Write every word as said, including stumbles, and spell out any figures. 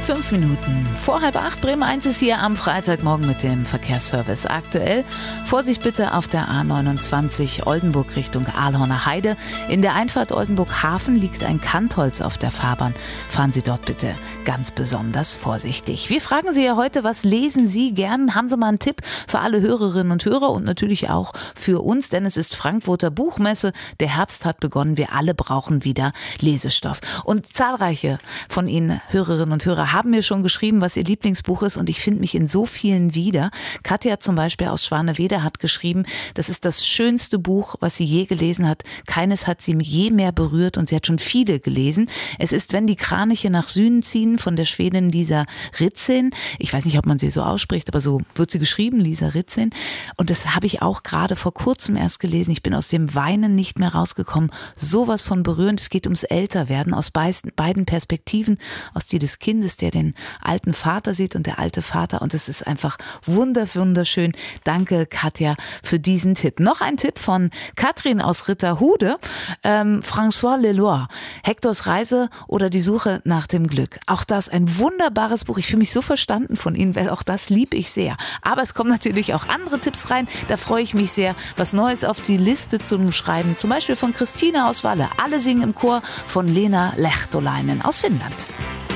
Fünf Minuten vor halb acht. Bremen eins ist hier am Freitagmorgen mit dem Verkehrsservice. Aktuell Vorsicht bitte auf der A neunundzwanzig Oldenburg Richtung Ahlhorner Heide. In der Einfahrt Oldenburg-Hafen liegt ein Kantholz auf der Fahrbahn. Fahren Sie dort bitte ganz besonders vorsichtig. Wir fragen Sie ja heute, was lesen Sie gern? Haben Sie mal einen Tipp für alle Hörerinnen und Hörer und natürlich auch für uns, denn es ist Frankfurter Buchmesse. Der Herbst hat begonnen. Wir alle brauchen wieder Lesestoff. Und zahlreiche von Ihnen, Hörerinnen und Hörer, haben mir schon geschrieben, was ihr Lieblingsbuch ist, und ich finde mich in so vielen wieder. Katja zum Beispiel aus Schwanewede hat geschrieben, das ist das schönste Buch, was sie je gelesen hat. Keines hat sie je mehr berührt und sie hat schon viele gelesen. Es ist Wenn die Kraniche nach Süden ziehen von der Schwedin Lisa Ritzén. Ich weiß nicht, ob man sie so ausspricht, aber so wird sie geschrieben, Lisa Ritzén. Und das habe ich auch gerade vor kurzem erst gelesen. Ich bin aus dem Weinen nicht mehr rausgekommen. Sowas von berührend. Es geht ums Älterwerden aus beiden Perspektiven, aus die des Kindes, der den alten Vater sieht und der alte Vater, und es ist einfach wunder, wunderschön. Danke, Katja, für diesen Tipp. Noch ein Tipp von Katrin aus Ritterhude, ähm, François Leloir, Hektors Reise oder die Suche nach dem Glück. Auch das ein wunderbares Buch. Ich fühle mich so verstanden von Ihnen, weil auch das liebe ich sehr. Aber es kommen natürlich auch andere Tipps rein. Da freue ich mich sehr, was Neues auf die Liste zum Schreiben. Zum Beispiel von Christina aus Walle. Alle singen im Chor von Lena Lehtolainen aus Finnland.